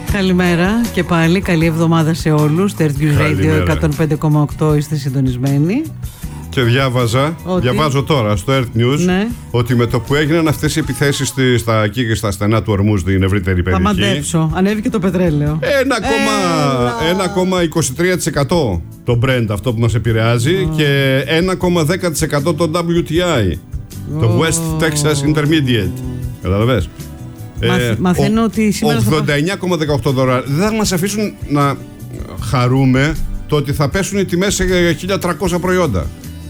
Καλημέρα και πάλι, καλή εβδομάδα σε όλους. Το Earth News Radio 105,8 είστε συντονισμένοι. Και διαβάζω τώρα στο Earth News, ναι, ότι με το που έγιναν αυτές οι επιθέσεις εκεί και στα στενά του Ορμούζ, στην ευρύτερη περιοχή, θα μαντέψω, ανέβηκε το πετρέλαιο 1,23% το Brent, αυτό που μας επηρεάζει, και 1,10% το WTI, το West Texas Intermediate. Καταλαβες. Μαθαίνω ότι σήμερα $89,18. Δεν θα μας αφήσουν να χαρούμε το ότι θα πέσουν οι τιμές σε 1.300 προϊόντα.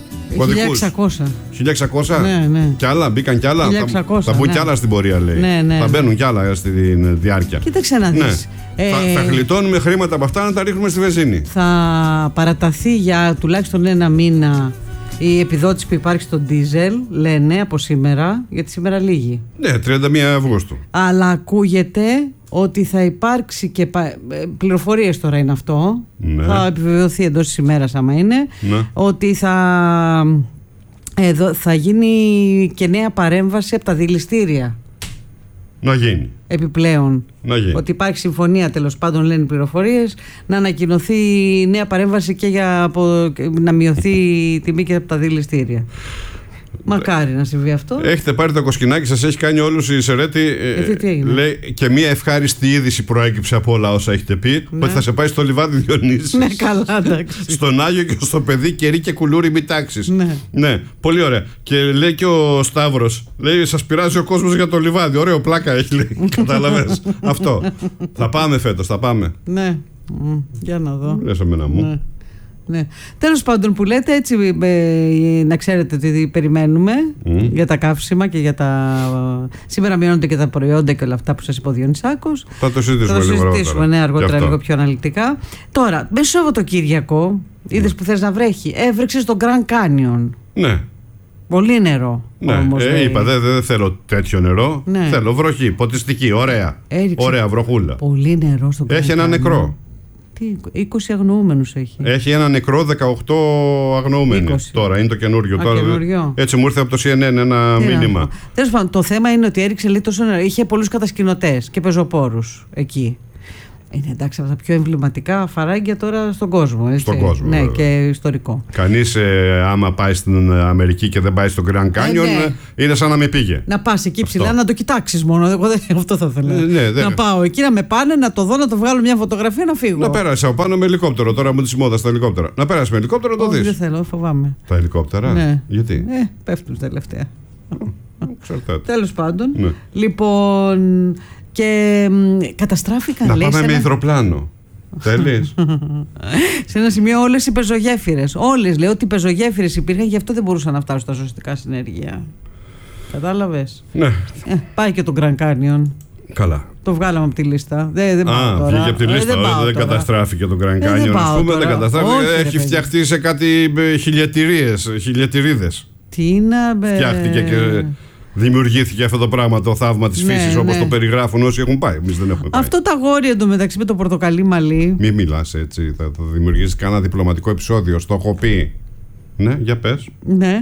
1.600. Ναι. Κι άλλα, μπήκαν κι άλλα. 1.600, θα μπουν κι άλλα στην πορεία, λέει. Ναι. Θα μπαίνουν κι άλλα στη διάρκεια. Κοίταξε να δεις. Θα γλιτώνουμε χρήματα από αυτά να τα ρίχνουμε στη βενζίνη. Θα παραταθεί για τουλάχιστον ένα μήνα η επιδότηση που υπάρχει στο ντίζελ, λένε, από σήμερα, γιατί σήμερα λύγει. Ναι, 31 Αυγούστου. Αλλά ακούγεται ότι θα υπάρξει και πληροφορίες τώρα είναι αυτό, ναι, θα επιβεβαιωθεί εντός της ημέρας άμα είναι, ναι, ότι θα γίνει και νέα παρέμβαση από τα δηληστήρια. Να γίνει. Επιπλέον. Ότι υπάρχει συμφωνία, τέλος πάντων, λένε οι πληροφορίες, να ανακοινωθεί νέα παρέμβαση και να μειωθεί η τιμή και από τα δηληστήρια. Μακάρι να συμβεί αυτό. Έχετε πάρει το κοσκινάκι σας, έχει κάνει όλους η Σερέτη. Λέει, και μία ευχάριστη είδηση προέκυψε από όλα όσα έχετε πει, ναι, ότι θα σε πάει στο λιβάδι Διονύσης. Ναι, καλά, εντάξει. Στον Άγιο και στο παιδί κερί και κουλούρι μη τάξεις. Ναι, πολύ ωραία. Και λέει και ο Σταύρος, λέει, σας πειράζει ο κόσμος για το λιβάδι. Ωραίο, πλάκα έχει, λέει. Κατάλαβες. Αυτό. Θα πάμε φέτος, θα πάμε. Ναι, για να δω. Λες εμένα μου. Ναι. Τέλος πάντων, που λέτε, έτσι να ξέρετε ότι περιμένουμε για τα καύσιμα και για τα. Σήμερα μειώνονται και τα προϊόντα και όλα αυτά που σας είπε ο Διονυσάκος. Θα το συζητήσουμε αργότερα λίγο πιο αναλυτικά. Τώρα, μέσα στο Σαββατοκύριακο, είδες που θες να βρέχει, έβρεξε στο Grand Canyon. Ναι. Πολύ νερό. Ναι, όμως, είπα, δεν θέλω τέτοιο νερό. Ναι. Θέλω βροχή, ποτιστική, ωραία. Ωραία βροχούλα. Πολύ νερό στο Grand Canyon. Έχει ένα νεκρό. 20 αγνοούμενους έχει. Έχει ένα νεκρό, 18 αγνοούμενοι. Τώρα είναι το καινούριο. Έτσι μου ήρθε από το CNN ένα μήνυμα. Τέλος πάντων, το θέμα είναι ότι έριξε λίγο τόσο νερό. Είχε πολλούς κατασκηνωτές και πεζοπόρους εκεί. Είναι εντάξει από τα πιο εμβληματικά φαράγγια τώρα στον κόσμο. Έτσι. Στον κόσμο. Ναι, και ιστορικό. Κανείς άμα πάει στην Αμερική και δεν πάει στο Grand Canyon, είναι σαν να με πήγε. Να πας εκεί ψηλά, να το κοιτάξεις μόνο. Εγώ αυτό θα ήθελα. Να πάω εκεί, να με πάνε, να το δω, να το βγάλω μια φωτογραφία, να φύγω. Να πέρασε από πάνω με ελικόπτερο. Τώρα μου τη μόδα στα ελικόπτερα. Να πέρασε με ελικόπτερο, να το δεις. Δεν θέλω, φοβάμαι. Τα ελικόπτερα. Ναι. Γιατί? Πέφτουν τελευταία. Τέλος πάντων. Λοιπόν. Και καταστράφηκαν. Να πάμε με υδροπλάνο. Τέλεις. Σε ένα σημείο όλες οι πεζογέφυρες. Όλες, λέω ότι οι πεζογέφυρες υπήρχαν, γι' αυτό δεν μπορούσαν να φτάσουν στα σωστικά συνεργεία. Κατάλαβες. Ναι. Πάει και το Grand Canyon. Καλά. Το βγάλαμε από τη λίστα. Δεν πάω τώρα. Βγήκε από τη λίστα. Δεν καταστράφηκε το Grand Canyon. Δεν καταστράφηκε. Έχει φτιαχτεί σε κάτι χιλιατηρίδες. Τι να φτιάχτηκε και δημιουργήθηκε αυτό το πράγμα, το θαύμα της φύσης, όπως το περιγράφουν όσοι έχουν πάει. Εμείς δεν έχουμε πάει. Αυτό το αγόρι εντωμεταξύ με το πορτοκαλί μαλλί. Μη μιλάς έτσι, θα το δημιουργήσεις κανένα διπλωματικό επεισόδιο. Στο έχω πει. Ναι, για πες. Ναι.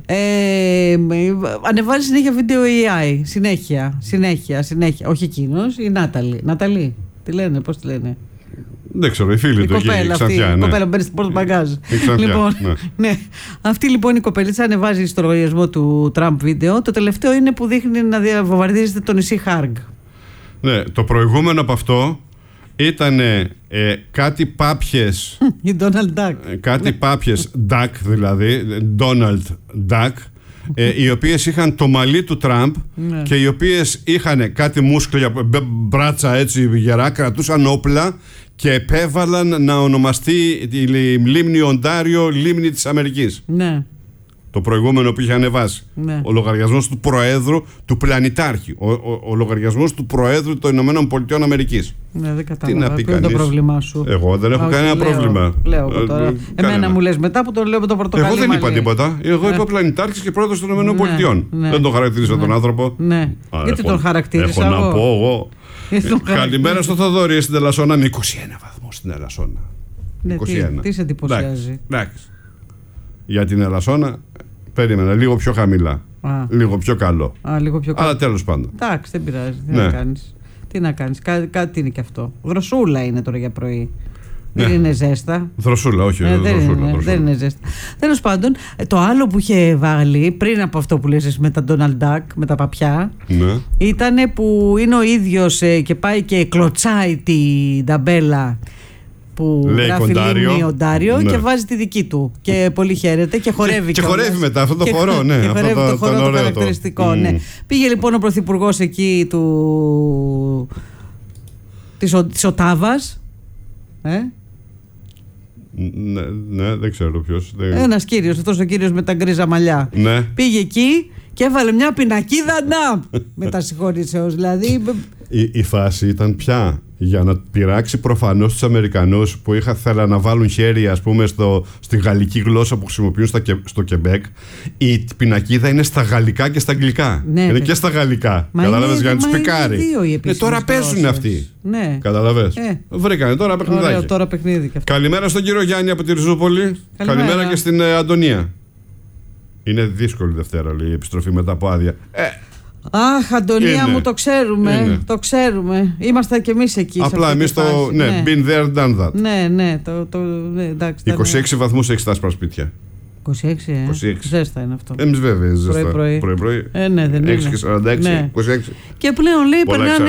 Ανεβάζει συνέχεια βίντεο AI. Συνέχεια. Όχι εκείνος, η Νάταλη. Τι λένε, πώς τη λένε? Δεν ξέρω, η φίλη του εκεί, η Ξανθιά. Η κοπέλα μπαίνει στην πόρτα μπαγκάζ. Λοιπόν, ναι. Αυτή λοιπόν η κοπελίτσα ανεβάζει στο λογαριασμό του Τραμπ βίντεο. Το τελευταίο είναι που δείχνει να βομβαρδίζεται το νησί Χάργκ. Ναι, το προηγούμενο από αυτό ήταν κάτι πάπιες. Η Donald Duck. Κάτι πάπιες Duck δηλαδή, Donald Duck, οι οποίες είχαν το μαλλί του Τραμπ και οι οποίες είχαν κάτι μούσκουλια, μπράτσα έτσι γερά, κρατούσαν όπλα και επέβαλαν να ονομαστεί η λίμνη Οντάριο λίμνη της Αμερικής. Ναι. Το προηγούμενο που είχε ανεβάσει. Ναι. Ο λογαριασμός του Προέδρου του Πλανητάρχη. Ο λογαριασμός του Προέδρου των Ηνωμένων Πολιτειών Αμερικής. Ναι, δεν κατάλαβα. Τι να πει κανείς. Ποιο είναι το πρόβλημά σου? Εγώ δεν έχω κανένα πρόβλημα. Λέω τώρα. Εμένα μου λες μετά που το λέω με το πορτοκαλί. Εγώ δεν είπα τίποτα. Εγώ είπα Πλανητάρχης και Πρόεδρος των Ηνωμένων Πολιτειών. Δεν τον χαρακτήρισα τον άνθρωπο. Ναι. Γιατί τον χαρακτήρισα? Έχω να πω εγώ. Καλημέρα στο Θοδωρή στην Ελασσόνα με 21 βαθμούς στην Ελασσόνα. Ναι, τι σε εντυπωσιάζει? Εντάξει. Για την Ελασσόνα περίμενα λίγο πιο χαμηλά. Λίγο πιο καλό. Λίγο πιο καλό. Αλλά τέλος πάντων. Εντάξει, δεν πειράζει. Τι να κάνεις. Τι να κάνεις, κάτι είναι και αυτό. Δροσούλα είναι τώρα για πρωί. Ναι. Δεν είναι ζέστα. Δροσούλα, όχι. Δεν είναι ζέστα. Τέλος πάντων, το άλλο που είχε βάλει πριν από αυτό που λες με τα Donald Duck, με τα παπιά, ναι, ήταν που είναι ο ίδιος και πάει και κλωτσάει την ταμπέλα που λέει γράφει Λίμνη Οντάριο, ναι, και βάζει τη δική του. Και πολύ χαίρεται και χορεύει. Και χορεύει μετά αυτό το χορό, ναι. Και χορεύει το χορό το χαρακτηριστικό, ναι. Πήγε λοιπόν ο πρωθυπουργός εκεί της Οτάβας. Ναι, δεν ξέρω ποιος. Ένας κύριος, αυτός ο κύριος με τα γκρίζα μαλλιά. Ναι. Πήγε εκεί και έβαλε μια πινακίδα με τα συγχωρήσεως. Δηλαδή. Η φάση ήταν πια για να πειράξει προφανώς τους Αμερικανούς που θέλαν να βάλουν χέρι, ας πούμε, στη γαλλική γλώσσα που χρησιμοποιούν στο Κεμπέκ. Η πινακίδα είναι στα γαλλικά και στα αγγλικά. Ναι, είναι και στα γαλλικά. Καταλαβες, για να τους πικάρει. Τώρα παίζουν αυτοί. Ναι. Καταλαβες. Βρήκανε τώρα παιχνιδάκι. Ωραίο, τώρα παιχνίδι. Καλημέρα στον κύριο Γιάννη από τη Ριζούπολη. Καλημέρα και στην Αντωνία. Είναι δύσκολη Δευτέρα, λέει, η επιστροφή μετά από άδεια. Αχ, Αντωνία μου, το ξέρουμε. Το ξέρουμε. Είμαστε κι εμείς εκεί. Απλά εμείς ναι, been there, done that. Ναι, εντάξει. 26 βαθμούς έχει στα σπίτια. 26, 26. Ζέστα είναι αυτό. Εμείς βέβαια, ζέστα. Πρωί. Ναι, δεν είναι. 6,46, ναι. 26. Και πλέον λέει περνάνε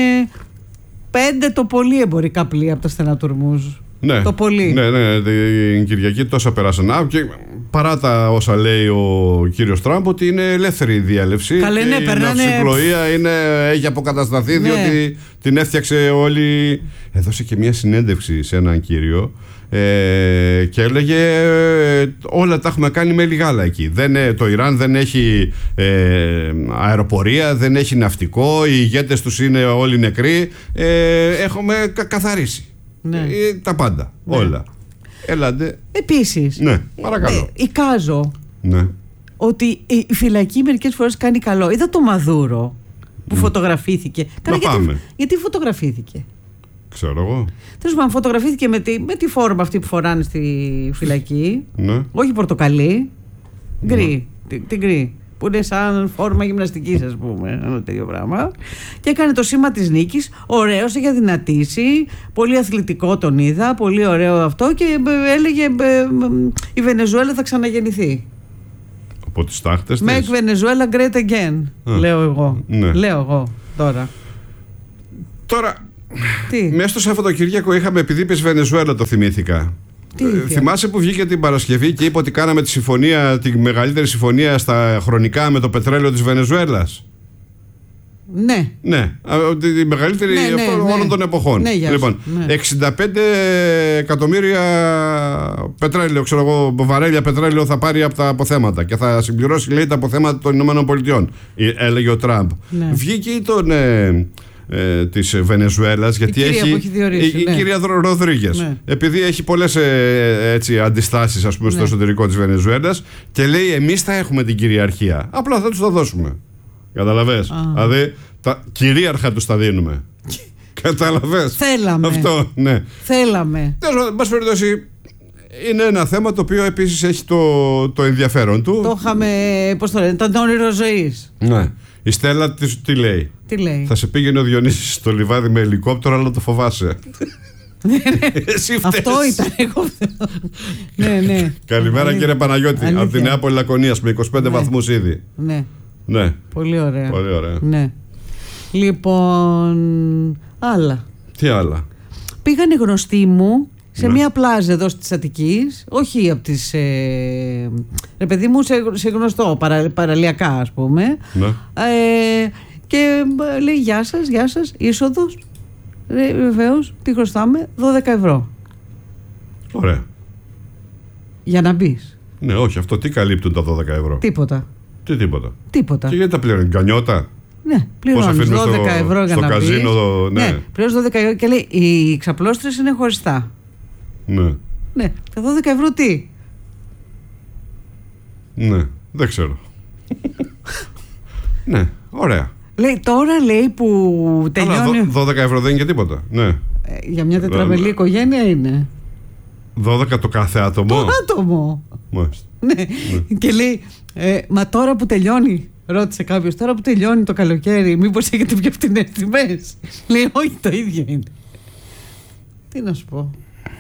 5 το πολύ εμπορικά πλοία από τα στενατουρμούς. Ναι, το πολύ. Ναι, την Κυριακή τόσα περάσαν. Και παρά τα όσα λέει ο κύριος Τραμπ, ότι είναι ελεύθερη η διέλευση. Καλέ, ναι, η ναυσιπλοεία έχει αποκατασταθεί, ναι, διότι την έφτιαξε όλη. Έδωσε και μια συνέντευξη σε έναν κύριο και έλεγε όλα τα έχουμε κάνει με λιγάλα εκεί. Το Ιράν δεν έχει αεροπορία, δεν έχει ναυτικό, οι ηγέτες τους είναι όλοι νεκροί, έχουμε καθαρίσει. Ναι. Τα πάντα, ναι, όλα. Έλατε. Επίσης, ναι, παρακαλώ. Εικάζω, ναι, ότι η φυλακή μερικές φορές κάνει καλό. Είδα το Μαδούρο που φωτογραφήθηκε. Γιατί φωτογραφήθηκε? Ξέρω εγώ. Τέλος πάντων, φωτογραφήθηκε με τη φόρμα αυτή που φοράνε στη φυλακή. Ναι. Όχι πορτοκαλί, γκρι, την γκρι, που είναι σαν φόρμα γυμναστικής, ας πούμε, ένα τέτοιο πράγμα. Και έκανε το σήμα της νίκης. Ωραίος, είχε δυνατήσει. Πολύ αθλητικό τον είδα. Πολύ ωραίο αυτό. Και έλεγε η Βενεζουέλα θα ξαναγεννηθεί. Από τις τάχτες της. Make Venezuela great again. Λέω εγώ. Ναι. Λέω εγώ τώρα. Μέσα στο Σαββατοκύριακο είχαμε, επειδή είπες Βενεζουέλα, το θυμήθηκα. Θυμάσαι που βγήκε την Παρασκευή και είπε ότι κάναμε τη μεγαλύτερη συμφωνία στα χρονικά με το πετρέλαιο της Βενεζουέλας? Ναι. Ναι, τη μεγαλύτερη όλων των εποχών. Ναι, λοιπόν, 65 εκατομμύρια πετρέλαιο, ξέρω εγώ, βαρέλια πετρέλαιο θα πάρει από τα αποθέματα και θα συμπληρώσει, λέει, τα αποθέματα των Ηνωμένων Πολιτειών, έλεγε ο Τραμπ. Ναι. Βγήκε της Βενεζουέλας, γιατί η κυρία Ροδρίγκες, ναι, επειδή έχει πολλές αντιστάσεις, ας πούμε, στο εσωτερικό της Βενεζουέλας, και λέει εμείς θα έχουμε την κυριαρχία, απλά θα τους τα δώσουμε. Καταλαβες? Δηλαδή κυρίαρχα τους τα δίνουμε. Καταλαβες? Θέλαμε. Αυτό, ναι. Θέλαμε. Εν πάση περιπτώσει, είναι ένα θέμα το οποίο επίσης έχει το ενδιαφέρον του. Το είχαμε, πώς το λένε, τον όνειρο ζωής. Ναι. Η Στέλλα τι λέει? Θα σε πήγαινε ο Διονύσης στο λιβάδι με ελικόπτερο, αλλά το φοβάσαι. Εσύ φταίς. Αυτό ήταν εγώ. Ναι. Καλημέρα, κύριε Παναγιώτη, από τη Νέα Πολυλακωνίας, με 25 βαθμούς ήδη. Ναι. Πολύ ωραία. Ναι. Λοιπόν, άλλα. Τι άλλα? Πήγανε γνωστοί μου σε μια πλάζα εδώ της Αττικής, όχι από τις ρε παιδί μου, σε γνωστό παραλιακά, ας πούμε, ναι, και λέει γεια σας, είσοδος, βεβαίως, τι χρωστάμε? 12 ευρώ. Ωραία. Για να μπεις. Ναι, όχι, αυτό τι καλύπτουν τα 12 ευρώ? Τίποτα. Τι τίποτα? Και γιατί τα πληρώνει, γκανιώτα? Ναι, πληρώνεις 12 ευρώ για να μπεις. Στο καζίνο, ναι. Πληρώνεις 12 ευρώ και λέει οι ξαπλώστρες είναι χωριστά. Ναι, τα 12 ευρώ τι? Ναι, δεν ξέρω. Ναι, ωραία. Λέει, τώρα λέει που τελειώνει. 12 ευρώ δεν είναι και τίποτα. Ναι. Για μια τετραμελή οικογένεια είναι. 12 το κάθε άτομο. Το άτομο. Μάλιστα. Ναι. Και λέει, μα τώρα που τελειώνει Ρώτησε κάποιος, τώρα που τελειώνει το καλοκαίρι, μήπως έχετε πιο φτηνές τιμές? Λέει, όχι, το ίδιο είναι. Τι να σου πω.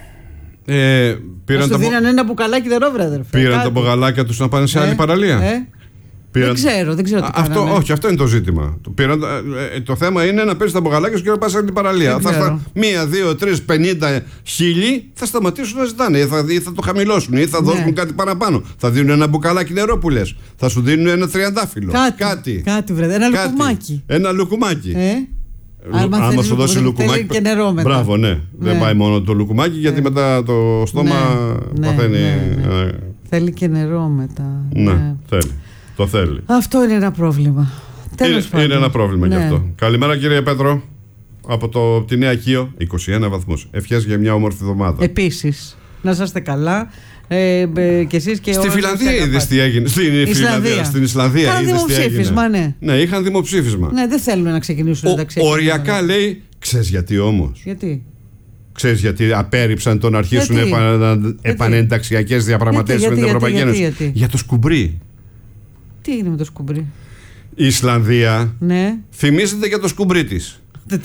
Σου δίνανε ένα μπουκαλάκι νερό, βρε αδερφέ. Πήραν τα μπουκαλάκια τους να πάνε σε άλλη παραλία. Δεν ξέρω τι κάνανε. Όχι, αυτό είναι το ζήτημα. Το θέμα είναι να παίρνεις τα μπουκαλάκια σου και να πας σε άλλη παραλία. 1, 2, 3, 50 χίλιοι θα σταματήσουν να ζητάνε ή θα το χαμηλώσουν ή θα δώσουν κάτι παραπάνω. Θα δίνουν ένα μπουκαλάκι νερό που λες. Θα σου δίνουν ένα τριαντάφυλλο. Κάτι βρε, ένα λουκουμάκι. Ένα λουκουμάκι. Άμα σου δώσει λουκουμάκι. Και νερό μετά. Μπράβο, ναι. Δεν πάει μόνο το λουκουμάκι, γιατί μετά το στόμα παθαίνει. Θέλει και νερό μετά. Ναι, θέλει. Το θέλει. Αυτό είναι ένα πρόβλημα. Είναι ένα πρόβλημα γι' αυτό. Καλημέρα, κύριε Πέτρο. Από τη Νέα Κείο, 21 βαθμούς. Ευχές για μια όμορφη εβδομάδα. Επίσης, να είστε καλά. Και εσείς και στη Φιλανδία είδες τι έγινε. Στην Ισλανδία είχαν δημοψήφισμα, ναι. Ναι, είχαν δημοψήφισμα. Ναι, δεν θέλουν να ξεκινήσουν ενταξιακά. Οριακά λέει, ξέρεις γιατί όμως? Γιατί? Ξέρεις γιατί απέρριψαν το να αρχίσουν επανενταξιακές διαπραγματεύσεις με την Ευρωπαϊκή Ένωση? Για το σκουμπρί. Τι έγινε με το σκουμπρί? Η Ισλανδία φημίζεται για το σκουμπρί της.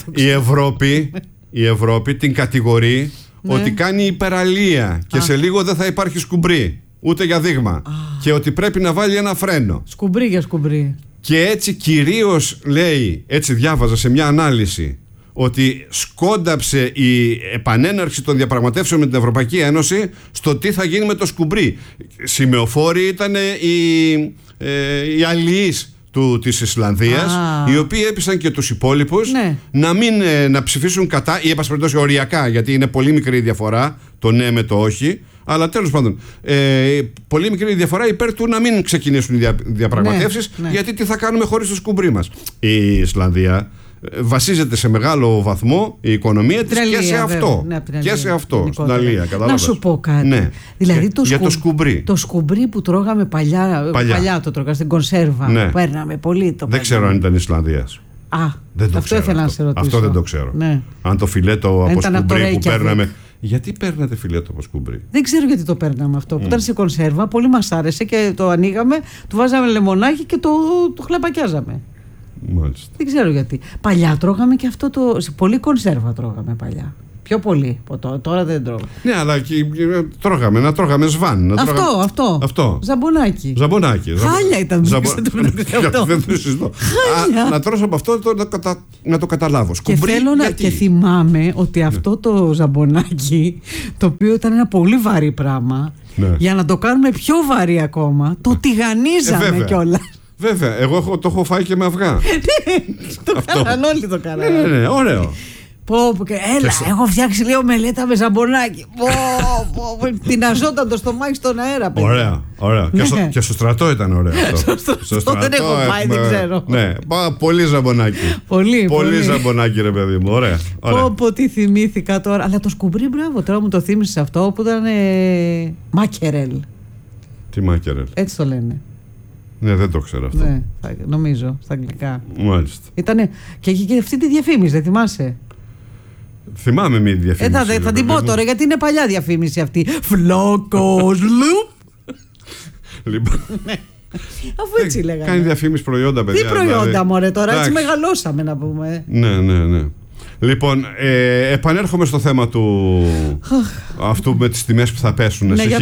Η Ευρώπη την κατηγορεί ότι κάνει υπεραλία και σε λίγο δεν θα υπάρχει σκουμπρί ούτε για δείγμα και ότι πρέπει να βάλει ένα φρένο. Σκουμπρί για σκουμπρί. Και έτσι κυρίως λέει, έτσι διάβαζα σε μια ανάλυση, ότι σκόνταψε η επανέναρξη των διαπραγματεύσεων με την Ευρωπαϊκή Ένωση στο τι θα γίνει με το σκουμπρί. Σημεοφόροι ήταν οι αλληλείς της Ισλανδίας, οι οποίοι έπεισαν και τους υπόλοιπους να ψηφίσουν κατά, ή έπας περιπτώσει οριακά, γιατί είναι πολύ μικρή η διαφορά το ναι με το όχι, αλλά τέλος πάντων πολύ μικρή η διαφορά υπέρ του να μην ξεκινήσουν οι διαπραγματεύσεις, γιατί τι θα κάνουμε χωρίς το σκουμπρί μας. Η Ισλανδία βασίζεται σε μεγάλο βαθμό η οικονομία της και σε αυτό. Και σε αυτό, στην αλία. Να σου πω κάτι. Δηλαδή για το σκουμπρί. Το σκουμπρί που τρώγαμε παλιά το τρώγαμε στην κονσέρβα. Που παίρναμε πολύ. Δεν ξέρω αν ήταν Ισλανδίας. Αυτό ήθελα να σε ρωτήσω. Αυτό δεν το ξέρω. Αν το φιλέτο από σκουμπρί που παίρναμε. Γιατί παίρνατε φιλέτο από σκουμπρί? Δεν ξέρω γιατί το παίρναμε αυτό. Που ήταν σε κονσέρβα, πολύ μας άρεσε και το ανοίγαμε, του βάζαμε λεμονάκι και το χλαπακιάζαμε. Μάλιστα. Δεν ξέρω γιατί. Παλιά τρώγαμε και αυτό σε πολύ κονσέρβα τρώγαμε παλιά. Πιο πολύ. Τώρα δεν τρώγαμε. Ναι, αλλά τρώγαμε σβάν. Αυτό. Ζαμπονάκι. Χάλια ήταν. Δεν το συζητώ. Να τρώσω από αυτό να το καταλάβω. Και θυμάμαι ότι αυτό το ζαμπονάκι, το οποίο ήταν ένα πολύ βαρύ πράγμα, για να το κάνουμε πιο βαρύ ακόμα, το τηγανίζαμε κιόλας. Βέβαια, εγώ το έχω φάει και με αυγά. Το κάναν όλοι, το κάναν. Ναι, ωραίο. Έλα, έχω φτιάξει λίγο μελέτα με ζαμπονάκι. Τειναζόταν το στομάχι στον αέρα, παιδιά. Ωραία. Και στο στρατό ήταν ωραίο αυτό. Στο στρατό δεν έχω πάει, δεν ξέρω. Ναι, πολύ ζαμπονάκι. Πολύ ζαμπονάκι, ρε παιδί μου. Ωραία. Πω, τι θυμήθηκα τώρα. Αλλά το σκουμπρί, μπράβο, τώρα μου το θύμισες αυτό που ήταν μάκερελ. Τι μάκερελ? Έτσι το λένε. Ναι, δεν το ξέρω αυτό. Ναι, νομίζω στα αγγλικά. Μάλιστα. Ήτανε, και έχει και αυτή τη διαφήμιση, δεν θυμάσαι? Θυμάμαι μια διαφήμιση. Θα την πω τώρα, γιατί είναι παλιά διαφήμιση αυτή. Φλόκος λουπ. Λοιπόν. Αφού έτσι λέγανε. Κάνει διαφήμιση προϊόντα, παιδιά. Τι προϊόντα, μωρέ, τώρα έτσι μεγαλώσαμε να πούμε. Ναι. Λοιπόν, επανέρχομαι στο θέμα του αυτού με τις τιμές που θα πέσουν σε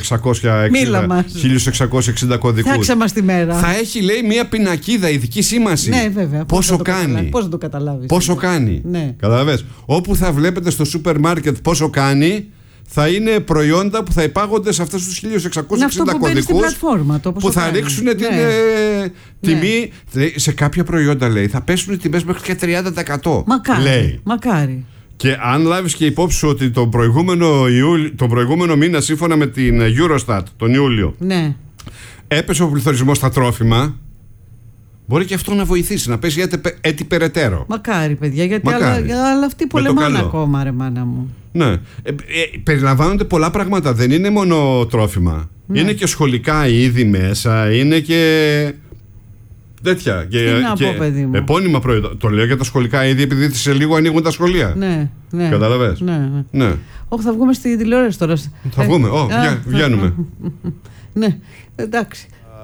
1660 κωδικούς. Φτιάξε μας τη μέρα. Θα έχει, λέει, μια πινακίδα ειδική σήμανση. Ναι, βέβαια. Πόσο κάνει. Πώς να το καταλάβεις? Πόσο κάνει. Ναι. Καταλαβες. Όπου θα βλέπετε στο σούπερ μάρκετ πόσο κάνει, θα είναι προϊόντα που θα υπάγονται σε αυτούς τους 1660 κωδικούς που θα ρίξουν την τιμή. Σε κάποια προϊόντα, λέει, θα πέσουν οι τιμές μέχρι και 30%. Μακάρι. Και αν λάβεις και υπόψη ότι τον προηγούμενο μήνα, σύμφωνα με την Eurostat, τον Ιούλιο, έπεσε ο πληθωρισμός στα τρόφιμα, μπορεί και αυτό να βοηθήσει, να πέσει έτσι περαιτέρω. Μακάρι, παιδιά, γιατί αλλά αυτοί πολεμάνε ακόμα, ρε μάνα μου. Ναι. Περιλαμβάνονται πολλά πράγματα. Δεν είναι μόνο τρόφιμα. Είναι και σχολικά είδη μέσα. Είναι και τέτοια. Τι να πω, παιδί μου. Επώνυμα προϊόντα. Το λέω για τα σχολικά είδη, επειδή σε λίγο ανοίγουν τα σχολεία. Ναι. Καταλαβες. Ναι. Όχι, θα βγούμε στη τηλεόραση τώρα. Θα βγούμε. Βγαίνουμε. Ναι, εντάξει.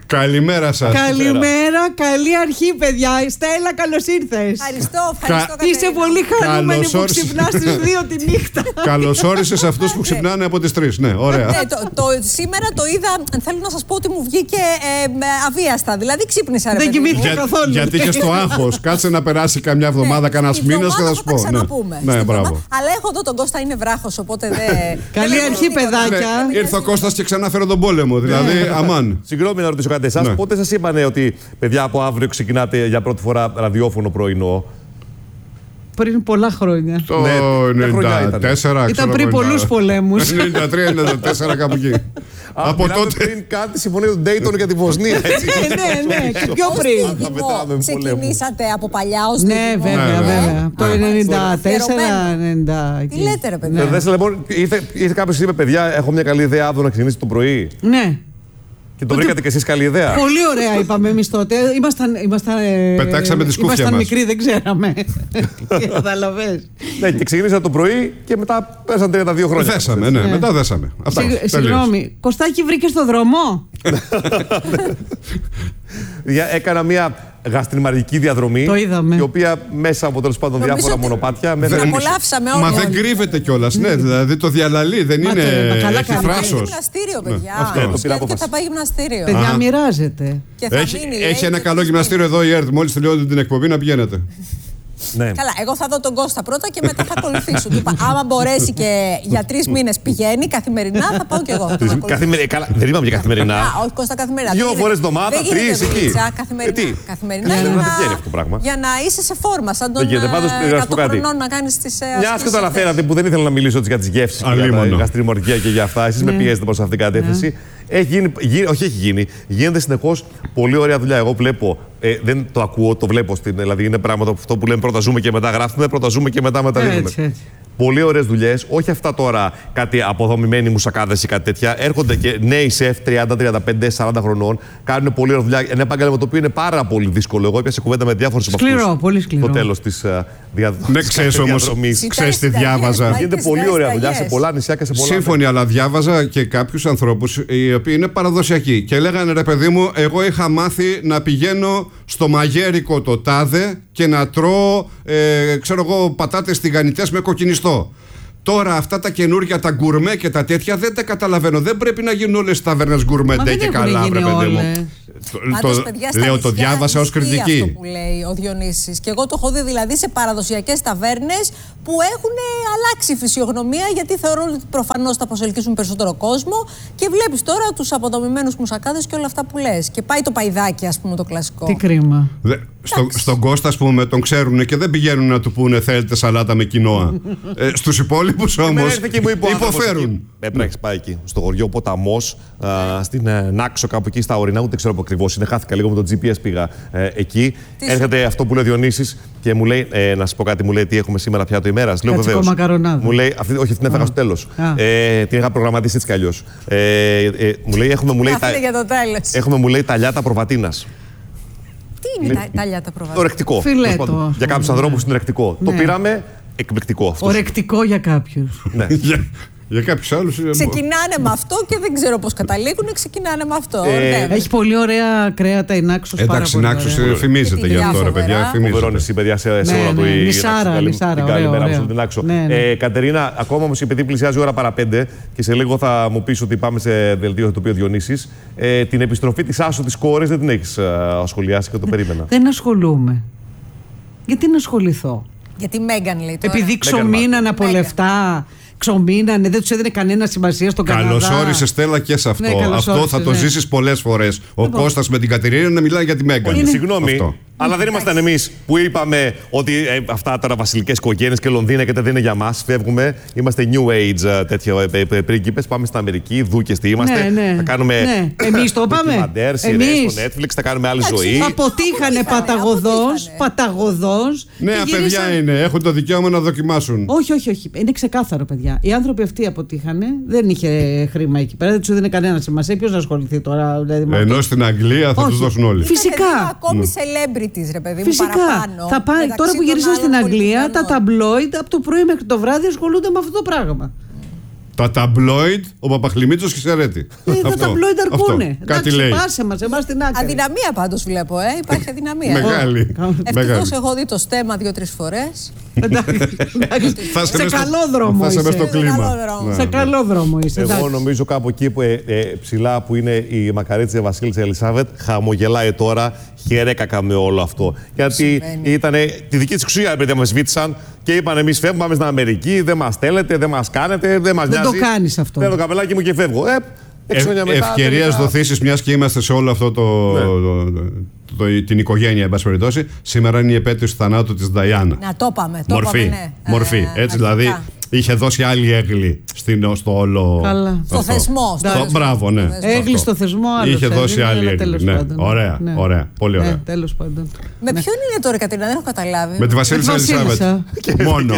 Καλημέρα σας. Καλημέρα, καλή αρχή, παιδιά. Στέλλα, καλώς ήρθες. Ευχαριστώ. Είσαι πολύ χαρούμενη που ξυπνάς στις 2 τη νύχτα. Καλώς όρισες αυτούς που ξυπνάνε από τις 3. Ναι, ωραία. Σήμερα το είδα, θέλω να σας πω ότι μου βγήκε αβίαστα. Δηλαδή ξύπνησα, ρε Δεν παιδί. κοιμήθηκα καθόλου. Γιατί είχε το άγχος. Κάτσε να περάσει καμιά εβδομάδα, κανένας μήνας και θα σου πω. Ναι, μπράβο. Αλλά έχω εδώ τον Κώστα, είναι βράχος, οπότε δεν. Καλή αρχή, παιδάκια. Ήρθε ο Κώστας και ξανά φέρω τον πόλεμο. Δηλαδή, αμάν. Συγγνώμη να ρωτήσω κάτι εσάς. Πότε σας είπανε ότι παιδιά από αύριο ξεκινάτε για πρώτη φορά ραδιόφωνο πρωινό? Πριν πολλά χρόνια. Το 94. Ήταν πριν πολλούς πολέμους. 93-94 κάπου εκεί. Από τότε. Πριν κάτι συμφωνία του Ντέιτον για τη Βοσνία. Ναι, και πιο πριν. Ξεκινήσατε από παλιά ως ναι, βέβαια. Το 94-90. Τι λέτε, ρε παιδιά? Ήρθε κάποιος και είπε, παιδιά, έχω μια καλή ιδέα αύριο να ξεκινήσει το πρωί. Ναι. Και το βρήκατε κι εσείς καλή ιδέα. Πολύ ωραία, είπαμε εμείς τότε. Πετάξαμε τη σκούφια μας. Ήμασταν μικροί, δεν ξέραμε. Καταλαβες. Ναι, και ξεκινήσατε το πρωί και μετά πέσαν 32 χρόνια. Δέσαμε, ναι, μετά δέσαμε. Συγγνώμη, Κωστάκη, βρήκες το δρόμο? Έκανα μια γαστριμαργική διαδρομή. Το είδαμε. Η οποία μέσα από τέλος πάντων διάφορα μονοπάτια. Δεν απολαύσαμε όλοι. Μα δεν κρύβεται κιόλας. Ναι, δηλαδή το διαλαλεί, δεν είναι. Έχει θράσος. Γυμναστήριο, παιδιά. Αυτό θα πάει γυμναστήριο. Παιδιά, μοιράζεται. Έχει ένα καλό γυμναστήριο εδώ η ΕΡΤ. Μόλις τελειώνετε την εκπομπή να πηγαίνετε. Ναι. Καλά, εγώ θα δω τον Κώστα πρώτα και μετά θα ακολουθήσω. Άμα μπορέσει και για 3 μήνες πηγαίνει καθημερινά, θα πάω κι εγώ. Καλά, δεν είπαμε για καθημερινά. Όχι, Κώστα, καθημερινά. 2 φορές την εβδομάδα, 3 εκεί. Καθημερινά για να είσαι σε φόρμα. Σαν τον 100 χρονών να κάνεις τις. Μια και το αναφέρατε που δεν ήθελα να μιλήσω για τις γεύσεις, για την γαστριμορκία και για αυτά. Εσείς με πιέζετε προς αυτήν την κατεύθυνση. Γίνεται συνεχώς πολύ ωραία δουλειά. Εγώ βλέπω, δεν το ακούω, το βλέπω. Δηλαδή είναι πράγματα αυτό που λέμε πρώτα ζούμε και μετά γράφουμε, πρώτα ζούμε και μετά μεταδίδουμε. Πολύ ωραίες δουλειές. Όχι αυτά τώρα κάτι αποδομημένοι μουσακάδες ή κάτι τέτοια. Έρχονται και νέοι σεφ 30, 35, 40 χρονών. Κάνουν πολύ ωραία δουλειά. Ένα επάγγελμα το οποίο είναι πάρα πολύ δύσκολο. Εγώ έπιασα κουβέντα με διάφορους από αυτούς. Σκληρό, πολύ σκληρό. Το τέλος της διαδρομής. Ναι, ξέρεις όμως. Ξέρεις τι διάβαζα. Γίνεται πολύ ωραία δουλειά σε πολλά νησιά και σε πολλά. Σύμφωνοι, αλλά διάβαζα και κάποιους ανθρώπους οι οποίοι είναι παραδοσιακοί. Και λέγανε, ρε παιδί μου, εγώ είχα μάθει να πηγαίνω στο μαγέρικο το τάδε και να τρώω, ξέρω εγώ, πατάτες τηγανιτές με κοκκινιστό. Τώρα αυτά τα καινούργια, τα γκουρμέ και τα τέτοια δεν τα καταλαβαίνω. Δεν πρέπει να γίνουν όλες τις ταβέρνες γκουρμέ και καλά, βρε παιδί μου. Λέω, το διάβασα ως κριτική. Αυτό που λέει ο Διονύσης. Και εγώ το έχω δει δηλαδή σε παραδοσιακές ταβέρνες που έχουν αλλάξει η φυσιογνωμία, γιατί θεωρούν ότι προφανώς θα προσελκύσουν περισσότερο κόσμο. Και βλέπεις τώρα τους αποδομημένους μουσακάδες και όλα αυτά που λες. Και πάει το παϊδάκι, ας πούμε, το κλασικό. Τι κρίμα. Στον Κώστα, ας πούμε, τον ξέρουν και δεν πηγαίνουν να του πούνε θέλετε σαλάτα με κοινόα. Στους υπόλοιπους όμως υποφέρουν. Πρέπει να έχεις πάει εκεί, στο χωριό Ποταμός, στην Νάξο, κάπου εκεί στα ορεινά, ούτε ξέρω ακριβώς είναι. Χάθηκα λίγο με το GPS, πήγα εκεί. Έρχεται αυτό που λέει ο Διονύσης και μου λέει, να σας πω κάτι, μου λέει τι έχουμε σήμερα πιάτο ημέρας. Λέω βεβαίως. Μου λέει, όχι, την έφαγα στο τέλος. Την είχα προγραμματίσει έτσι κι αλλιώς. Μου λέει, έχουμε τα λιάτα προβατίνας. Τι είναι τα λιάτα προβατίνας? Ορεκτικό. Φιλέτο. Για κάποιους ανθρώπους είναι ορεκτικό. Το πήραμε, εκπληκτικό αυτό. Ορεκτικό για κάποιους. Για κάποιους άλλους. Ξεκινάνε με αυτό και δεν ξέρω πώς καταλήγουν. Ξεκινάνε με αυτό. Έχει πολύ ωραία κρέατα η Νάξος. Εντάξει, η Νάξος φημίζεται για αυτό, ρε παιδιά. Φοβερώνεις, παιδιά, σε όλα του η Νησάρα. Καλημέρα από την Νάξο. Κατερίνα, ακόμα όμως επειδή πλησιάζει η ώρα παρά 5 και σε λίγο θα μου πεις ότι πάμε σε δελτίο θα το πει ο Διονύσης, την επιστροφή της Άσο της κόρης δεν την έχεις σχολιάσει και το περίμενα. Δεν ασχολούμαι. Γιατί να ασχοληθώ? Γιατί Μέγαν λέει τώρα. Επειδή ξομείναν από λεφτά. Ξομείνανε, δεν τους έδινε κανένα σημασία στον Καναδά. Καλώς όρισες, Στέλλα, και σε αυτό. Αυτό θα το ζήσεις πολλές φορές. Ο Κώστας με την Κατερίνα να μιλάει για τη Μέγαν. Συγγνώμη, αλλά δεν ήμασταν εμείς που είπαμε ότι αυτά τώρα βασιλικές οικογένειες και Λονδίνα και δεν είναι για μας. Φεύγουμε, είμαστε new age τέτοια πρίγκιπες. Πάμε στην Αμερική, δούκες τι είμαστε. Θα κάνουμε. Εμείς το είπαμε. Εμείς στο Netflix, θα κάνουμε άλλη ζωή. Αποτύχανε παταγωδός. Νέα παιδιά είναι, έχουν το δικαίωμα να δοκιμάσουν. Όχι. Είναι ξεκάθαρο, παιδιά. Οι άνθρωποι αυτοί αποτύχανε, δεν είχε χρήμα εκεί πέρα, δεν του έδινε κανένα σημασία. Ποιος να ασχοληθεί τώρα, δηλαδή. Ενώ στην Αγγλία θα τους δώσουν όλοι. Φυσικά. Ακόμη celebrities, ρε παιδί μου. Φυσικά. Θα πάει, τώρα που γυρίσαν στην Αγγλία, τα ταμπλόιντ από το πρωί μέχρι το βράδυ ασχολούνται με αυτό το πράγμα. Τα ταμπλόιντ, ο Παπαχλημίτσος και η Σερέτη. Τα ταμπλόιντ αρκούνε. Κάτι λέει. Πάσε μας, εμάς την άκρη. Αδυναμία πάντως βλέπω, υπάρχει αδυναμία. Μεγάλη. Ευτυχώς έχω δει το στέμα 2-3 φορές. Σε καλό δρόμο είσαι. Θα σε στο κλίμα. Σε καλό δρόμο είσαι. Εγώ νομίζω κάπου εκεί που, ψηλά που είναι η μακαρίτσια Βασίλισσα Ελισάβετ, χαμογελάει τώρα, χαιρέκακα με όλο αυτό. Γιατί ήταν τη δική της εξουσία, επειδή με σβήτησαν και είπαν: εμείς φεύγουμε, πάμε στην Αμερική, δεν μας θέλετε, δεν μας κάνετε, δεν μας νοιάζει. Δεν το κάνεις αυτό. Παίρνω το καπελάκι μου και φεύγω. Ευκαιρίας δοθήσεις, μιας και είμαστε σε όλο αυτό την οικογένεια, εν πάση περιπτώσει. Σήμερα είναι η επέτειος του θανάτου της Νταϊάννα. Να το πάμε. Μορφή. Έτσι δηλαδή. Είχε δώσει άλλη έγκλη στο όλο. Καλά. Στο θεσμό. Μπράβο, ναι. Έγκλη στο θεσμό, άλλο. Είχε δώσει άλλη έγκλη. Ναι. Ωραία. Πολύ ωραία. Τέλος πάντων. Με ποιον είναι τώρα, Κατερίνα, δεν έχω καταλάβει. Με τη Βασίλισσα Ελισάβετ. Μόνο.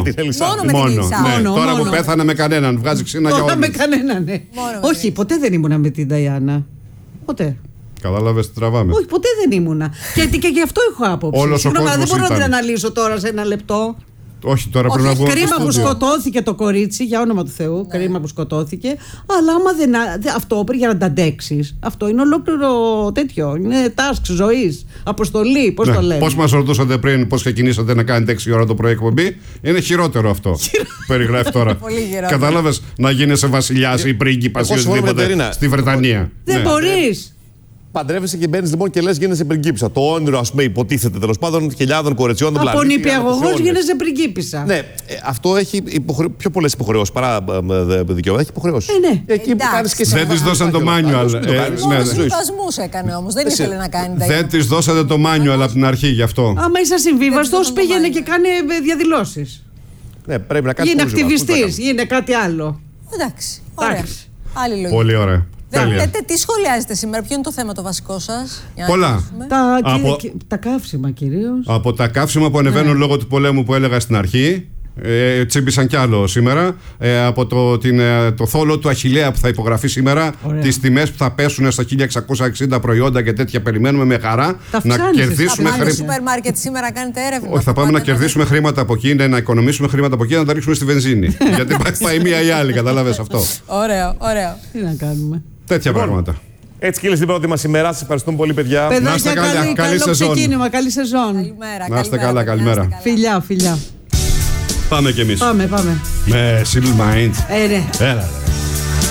Τώρα που πέθανε με κανέναν. Βγάζει ξύνα για όλους. Με κανέναν, ναι. Όχι, ποτέ δεν ήμουνα με την Νταϊάννα. Ποτέ. Κατάλαβες τι τραβάμε. Όχι, ποτέ δεν ήμουνα. Και γι' αυτό έχω άποψη. Δεν μπορώ να την αναλύσω τώρα σε ένα λεπτό. Όχι, τώρα πρέπει να βγω. Κρίμα που σκοτώθηκε το κορίτσι, για όνομα του Θεού. Ναι. Κρίμα που σκοτώθηκε. Αλλά άμα δεν. Αυτό για να τα αντέξεις. Αυτό είναι ολόκληρο τέτοιο. Είναι task ζωής. Αποστολή. Πώς το λένε. Πώς μας ρωτούσατε πριν, πώς ξεκινήσατε να κάνετε 6 ώρα το πρωί εκπομπή. Είναι χειρότερο αυτό. Περιγράφει τώρα. Κατάλαβες να γίνεσαι βασιλιάς ή πρίγκιπας ή οτιδήποτε στη Βρετανία. Δεν μπορείς. Παντρεύεσαι και μπαίνεις λοιπόν και λες γίνεσαι πριγκίπισσα. Το όνειρο, ας πούμε, υποτίθεται τέλος πάντων χιλιάδων κοριτσιών του πλανήτη. Από νηπιαγωγός γίνεσαι πριγκίπισσα. Ναι, αυτό έχει πιο πολλές υποχρεώσεις παρά δικαιώματα. Έχει υποχρεώσεις. Ναι. Εκεί που κάνεις και εσύ. Δεν της δώσαν το manual. Συμβιβασμούς έκανε όμως. Δεν ήθελε να κάνει. Δεν της δώσατε το manual από την αρχή γι' αυτό. Άμα είσαι ασυμβίβαστος, πήγαινε και κάνε διαδηλώσεις. Ναι, πρέπει να κάνει. Γίνε ακτιβιστής, γίνε κάτι άλλο. Εντάξει. Άλλη λογική. Πολύ ωραία. Τι σχολιάζετε σήμερα, ποιο είναι το θέμα το βασικό σας? Πολλά. Τα καύσιμα κυρίως. Από τα καύσιμα που ανεβαίνουν λόγω του πολέμου που έλεγα στην αρχή. Τσίμπησαν κι άλλο σήμερα. Από το θόλο του Αχιλλέα που θα υπογραφεί σήμερα. Τις τιμές που θα πέσουν στα 1660 προϊόντα και τέτοια. Περιμένουμε με χαρά να κερδίσουμε χρήματα. Στο σούπερ μάρκετ σήμερα κάνετε έρευνα. Όχι, θα πάμε να κερδίσουμε χρήματα από εκεί, να οικονομήσουμε χρήματα από εκεί, να τα ρίξουμε στη βενζίνη. Γιατί πάει μία ή άλλη, κατάλαβες αυτό. Ωραίο. Τι να κάνουμε. Τέτοια πράγματα. Έτσι κύλησε την πρώτη μας ημέρα. Σας ευχαριστούμε πολύ, παιδιά. Να είστε καλά. Καλή ξεκίνημα, καλή σεζόν. Να είστε καλά, καλημέρα. Φιλιά. Πάμε κι εμείς. Πάμε. Με Simple Minds. Ναι. Έλα.